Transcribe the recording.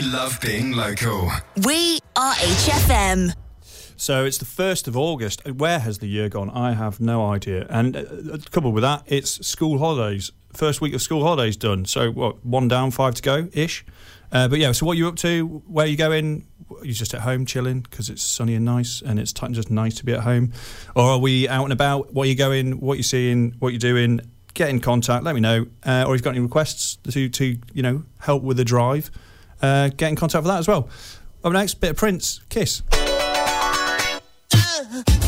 love being local. We are HFM. So it's the 1st of August. Where has the year gone? I have no idea. And coupled with that, it's school holidays. First week of school holidays done. So, what, 1 down, 5 to go-ish? But yeah, so what are you up to? Where are you going? Are you just at home chilling because it's sunny and nice and it's just nice to be at home? Or are we out and about? Where are you going? What are you seeing? What are you doing? Get in contact, let me know. Or if you've got any requests to help with the drive, get in contact for that as well. Up next, bit of Prince, Kiss.